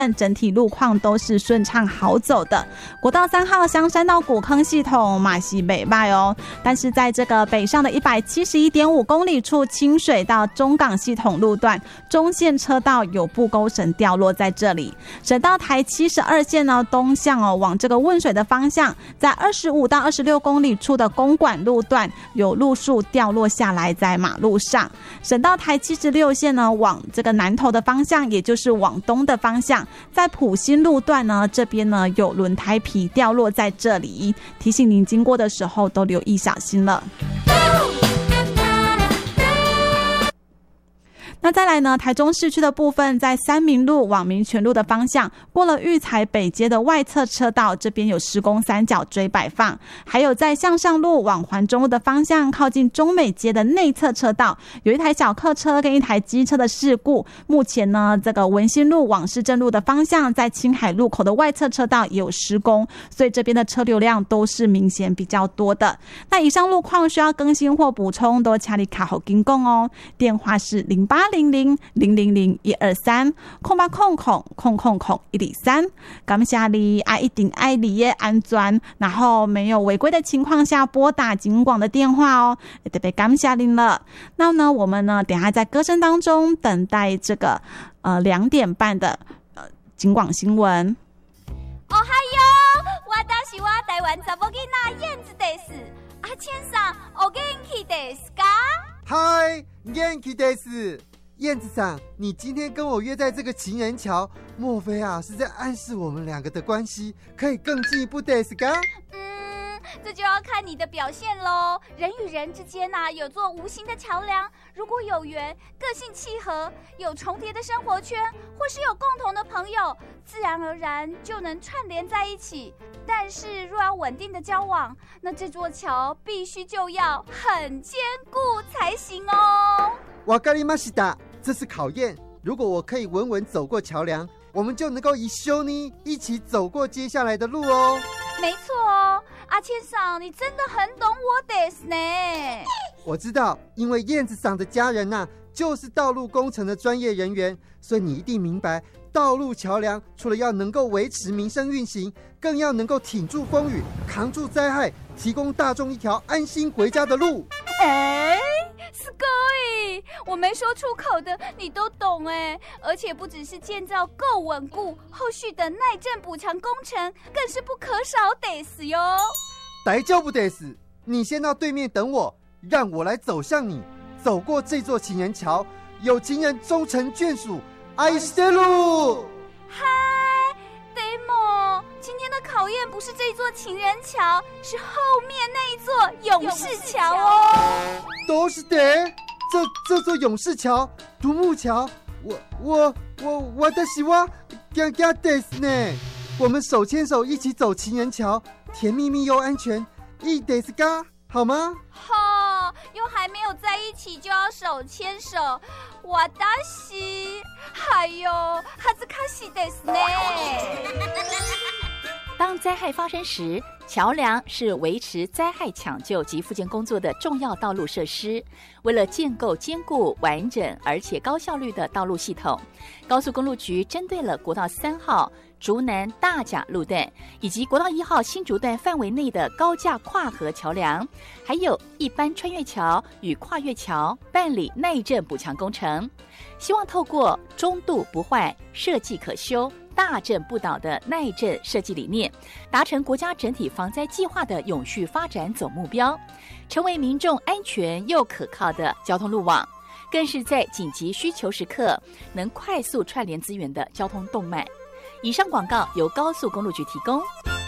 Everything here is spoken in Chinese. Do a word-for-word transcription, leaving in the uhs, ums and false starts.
整体路况都是顺畅好走的。国道三号香山到古坑系统马西北拜哦，但是在这个北上的一百七十一点五公里处清水到中港系统路段中线车道有布钩绳掉落在这里。省道台七十二线呢东向哦往这个汶水的方向，在二十五到二十六公里处的公馆路段有路树掉落下来在马路上。省道台七十六线呢往这个南投的方向，也就是往东的方向，在埔心路段呢这边呢有轮胎皮掉落在这里，提醒您经过的时候都留意小心了。那再来呢，台中市区的部分，在三民路往民权路的方向，过了育才北街的外侧车道，这边有施工三角锥摆放；还有在向上路往环中路的方向，靠近中美街的内侧车道，有一台小客车跟一台机车的事故。目前呢，这个文心路往市政路的方向，在青海路口的外侧车道也有施工，所以这边的车流量都是明显比较多的。那以上路况需要更新或补充，都请你卡好跟讲哦。电话是零八零零零零零一二三空八空空空空空一零三，感谢你啊，一定爱你的安全，然后没有违规的情况下拨打警广的电话哦，特别感谢您了。那呢，我们呢，等一下在歌声当中等待这个呃两点半的呃警广新闻。 哦嗨哟，我就是我台湾查某囡仔燕子的是阿千桑，お元気ですか？ 嗨，元気です。燕子桑，你今天跟我约在这个情人桥，莫非啊是在暗示我们两个的关系可以更进一步ですか？ 嗯，这就要看你的表现咯。人与人之间啊，有座无形的桥梁，如果有缘，个性契合，有重叠的生活圈，或是有共同的朋友，自然而然就能串联在一起。但是若要稳定的交往，那这座桥必须就要很坚固才行哦。 わかりました。这是考验，如果我可以稳稳走过桥梁，我们就能够一緒に一起走过接下来的路哦。 没错哦，阿千桑，你真的很懂我です呢。 我知道，因为燕子桑的家人啊，就是道路工程的专业人员，所以你一定明白，道路桥梁除了要能够维持民生运行，更要能够挺住风雨，扛住灾害，提供大众一条安心回家的路。 哎，すごい，我没说出口的你都懂哎，而且不只是建造够稳固，后续的耐震补强工程更是不可少ですよ。 大丈夫です，你先到对面等我，让我来走向你，走过这座情人桥，有情人终成眷属，愛してる。 嗨，Demo，今天的考验不是这座情人桥，是后面那一座勇士桥哦。 都是的，这这座勇士桥、独木桥，我我我我的希望，嘎嘎です呢。我们手牵手一起走情人桥，甜蜜蜜又安全，いいですか？好吗？ 哦，又还没有在一起就要手牵手，私还有恥ずかしいですね。 当灾害发生时，桥梁是维持灾害抢救及复健工作的重要道路设施。为了建构坚固、完整而且高效率的道路系统，高速公路局针对了国道三号竹南大甲路段以及国道一号新竹段范围内的高架跨河桥梁，还有一般穿越桥与跨越桥办理耐震补强工程，希望透过中度不坏、设计可修、大震不倒的耐震设计理念，达成国家整体防灾计划的永续发展总目标，成为民众安全又可靠的交通路网，更是在紧急需求时刻能快速串联资源的交通动脉。以上广告由高速公路局提供。